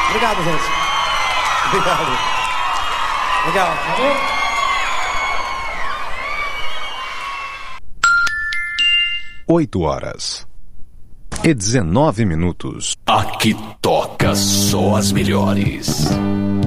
Obrigado, gente. Obrigado. Legal. 8h19. Aqui toca só as melhores.